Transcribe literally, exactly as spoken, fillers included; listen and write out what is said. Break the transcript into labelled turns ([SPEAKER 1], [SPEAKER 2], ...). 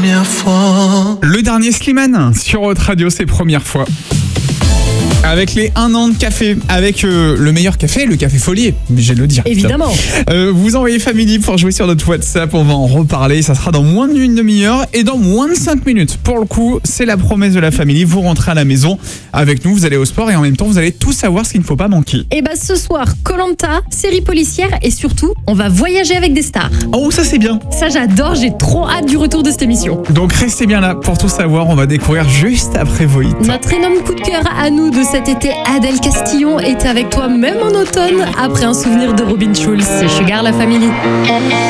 [SPEAKER 1] première fois.
[SPEAKER 2] Le dernier Slimane sur Haute Radio, c'est première fois. Avec les un an de café, avec euh, le meilleur café, le café Follier, obligé de le dire.
[SPEAKER 3] Évidemment.
[SPEAKER 2] Euh, vous envoyez Family pour jouer sur notre WhatsApp, on va en reparler, ça sera dans moins d'une demi-heure et dans moins de cinq minutes. Pour le coup, c'est la promesse de la Family, vous rentrez à la maison avec nous, vous allez au sport et en même temps vous allez tout savoir ce qu'il ne faut pas manquer.
[SPEAKER 3] Et bah ce soir, Koh-Lanta, série policière et surtout, on va voyager avec des stars.
[SPEAKER 2] Oh, ça c'est bien.
[SPEAKER 3] Ça j'adore, j'ai trop hâte du retour de cette émission.
[SPEAKER 2] Donc restez bien là pour tout savoir, on va découvrir juste après vos hits.
[SPEAKER 3] Notre énorme coup de cœur à nous de cet été, Adèle Castillon est avec toi même en automne après un souvenir de Robin Schulz. C'est Sugar la Family.